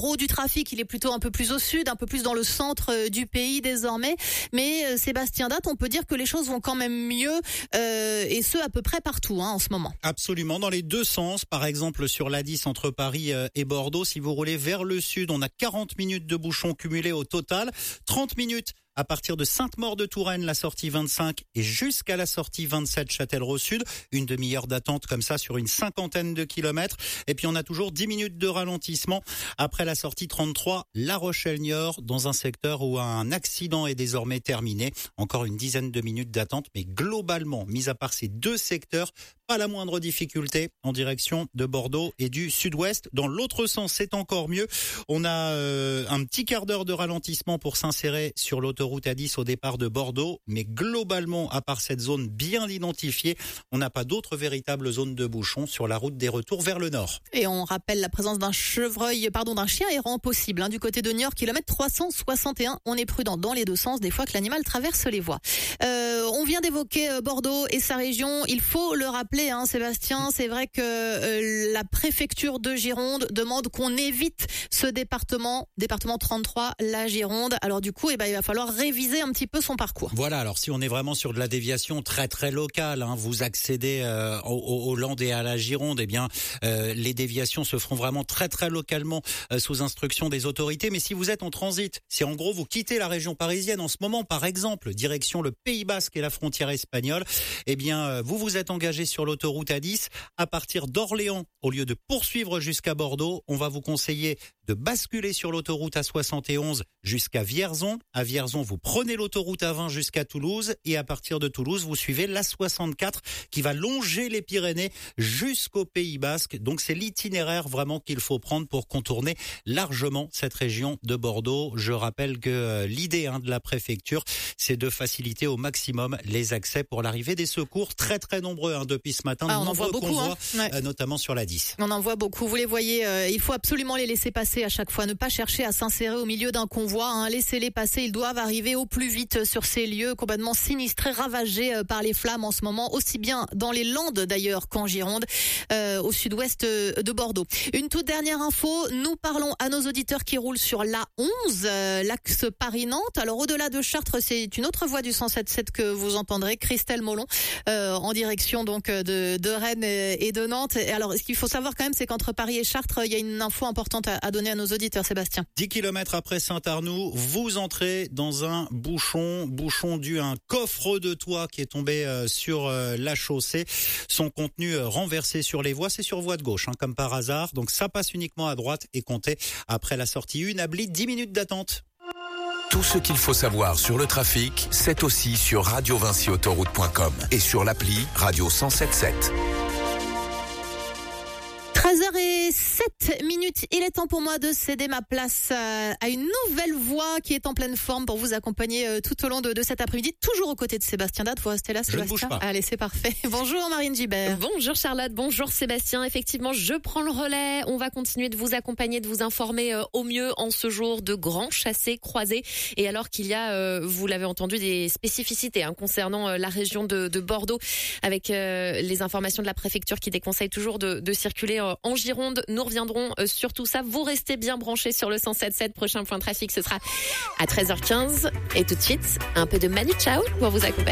gros du trafic, il est plutôt un peu plus au sud, un peu plus dans le centre du pays désormais. Mais Sébastien Date, on peut dire que les choses vont quand même mieux, et ce à peu près partout en ce moment. Absolument, dans les deux sens. Par exemple, sur l'A10 entre Paris et Bordeaux, si vous roulez vers le sud, on a 40 minutes de bouchons cumulés au total, 30 minutes à partir de Sainte-Maure-de-Touraine, la sortie 25 et jusqu'à la sortie 27 Châtellerault Sud. Une demi-heure d'attente comme ça sur une cinquantaine de kilomètres. Et puis on a toujours 10 minutes de ralentissement après la sortie 33 La Rochelle-Niort, dans un secteur où un accident est désormais terminé. Encore une dizaine de minutes d'attente, mais globalement, mis à part ces deux secteurs, pas la moindre difficulté en direction de Bordeaux et du sud-ouest. Dans l'autre sens, c'est encore mieux. On a un petit quart d'heure de ralentissement pour s'insérer sur l'autoroute A10 au départ de Bordeaux, mais globalement, à part cette zone bien identifiée, on n'a pas d'autres véritables zones de bouchons sur la route des retours vers le nord. Et on rappelle la présence d'un chien errant possible du côté de Niort, kilomètre 361. On est prudent dans les deux sens, des fois que l'animal traverse les voies. On vient d'évoquer Bordeaux et sa région. Il faut le rappeler, Sébastien, c'est vrai que la préfecture de Gironde demande qu'on évite ce département 33, la Gironde. Alors du coup, il va falloir réviser un petit peu son parcours. Voilà, alors si on est vraiment sur de la déviation très très locale, vous accédez au Landes et à la Gironde, les déviations se feront vraiment très très localement sous instruction des autorités. Mais si vous êtes en transit, si en gros vous quittez la région parisienne en ce moment, par exemple, direction le Pays Basque et la frontière espagnole, vous vous êtes engagé sur l'autoroute A10 à partir d'Orléans. Au lieu de poursuivre jusqu'à Bordeaux, on va vous conseiller de basculer sur l'autoroute A71 jusqu'à Vierzon. À Vierzon, vous prenez l'autoroute A20 jusqu'à Toulouse et à partir de Toulouse, vous suivez l'A64 qui va longer les Pyrénées jusqu'au Pays Basque. Donc c'est l'itinéraire vraiment qu'il faut prendre pour contourner largement cette région de Bordeaux. Je rappelle que l'idée de la préfecture, c'est de faciliter au maximum les accès pour l'arrivée des secours. Très très nombreux depuis ce matin. On en voit beaucoup, notamment sur la 10. On en voit beaucoup. Vous les voyez, il faut absolument les laisser passer à chaque fois. Ne pas chercher à s'insérer au milieu d'un convoi. Laissez-les passer. Ils doivent arriver au plus vite sur ces lieux complètement sinistrés, ravagés par les flammes en ce moment, aussi bien dans les Landes d'ailleurs qu'en Gironde, au sud-ouest de Bordeaux. Une toute dernière info. Nous parlons à nos auditeurs qui roulent sur l'A11, l'axe Paris-Nantes. Alors au-delà de Chartres, c'est une autre voie du 107.7 que vous entendrez, Christelle Molon, en direction donc de Rennes et de Nantes. Et alors, ce qu'il faut savoir quand même, c'est qu'entre Paris et Chartres, il y a une info importante à donner à nos auditeurs, Sébastien. 10 km après Saint-Arnoux, vous entrez dans un bouchon dû à un coffre de toit qui est tombé sur la chaussée. Son contenu renversé sur les voies, c'est sur voie de gauche, comme par hasard. Donc ça passe uniquement à droite et comptez après la sortie 1 abli 10 minutes d'attente. Tout ce qu'il faut savoir sur le trafic, c'est aussi sur radiovinciautoroute.com et sur l'appli Radio 107.7. 13h07, il est temps pour moi de céder ma place à une nouvelle voix qui est en pleine forme pour vous accompagner tout au long de cet après-midi, toujours aux côtés de Sébastien Date. Vous restez là, Sébastien? Je ne bouge pas. Allez, c'est parfait. Bonjour Marine Gibert. Bonjour Charlotte, bonjour Sébastien. Effectivement, je prends le relais. On va continuer de vous accompagner, de vous informer au mieux en ce jour de grands chassés-croisés. Et alors qu'il y a, vous l'avez entendu, des spécificités concernant la région de Bordeaux, avec les informations de la préfecture qui déconseille toujours de circuler en Gironde. Nous reviendrons sur tout ça. Vous restez bien branchés sur le 107.7. Prochain point de trafic, ce sera à 13h15. Et tout de suite, un peu de Manu Chao pour vous accompagner.